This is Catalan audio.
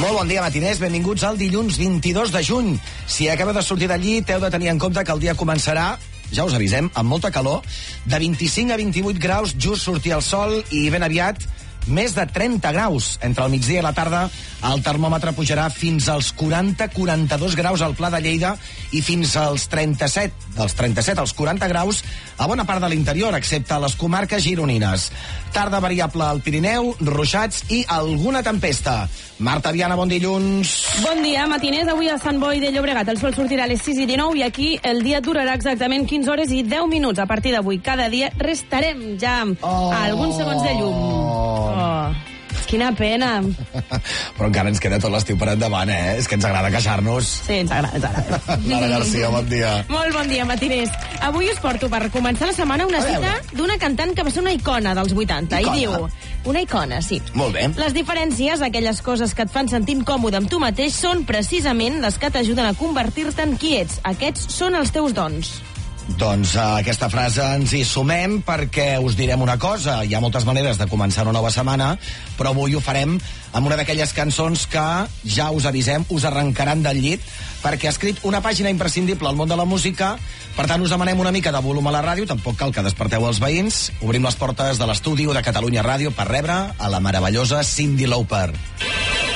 Molt bon dia, matiners. Benvinguts al dilluns 22 de juny. Si acabeu de sortir d'allí, heu de tenir en compte que el dia començarà, ja us avisem, amb molta calor, de 25 a 28 graus, just sortir el sol, i ben aviat més de 30 graus. Entre el migdia i la tarda, el termòmetre pujarà fins als 40-42 graus al Pla de Lleida i fins als 37, dels 37 als 40 graus a bona part de l'interior, excepte a les comarques gironines. Tarda variable al Pirineu, ruixats i alguna tempesta. Marta Viana, bon dilluns. Bon dia, matiners. Avui a Sant Boi de Llobregat el sol sortirà a les 6:19 i aquí el dia durarà exactament 15 hores i 10 minuts. A partir d'avui, cada dia restarem ja a alguns segons de llum. Quina pena. Però encara ens queda tot l'estiu per endavant, eh? És que ens agrada queixar-nos. Sí, ens agrada. Lara Garcia, bon dia. Molt bon dia, matiners. Avui us porto per començar la setmana una cita d'una cantant que va ser una icona dels 80. Icona? I diu... Una icona, sí. Molt bé. Les diferències, aquelles coses que et fan sentir còmode amb tu mateix, són precisament les que t'ajuden a convertir-te en qui ets. Aquests són els teus dons. Doncs a aquesta frase ens hi sumem perquè us direm una cosa. Hi ha moltes maneres de començar una nova setmana, però avui ho farem amb una d'aquelles cançons que, ja us avisem, us arrencaran del llit, perquè ha escrit una pàgina imprescindible al món de la música. Per tant, us demanem una mica de volum a la ràdio, tampoc cal que desperteu els veïns. Obrim les portes de l'estudi de Catalunya Ràdio per rebre a la meravellosa Cyndi Lauper.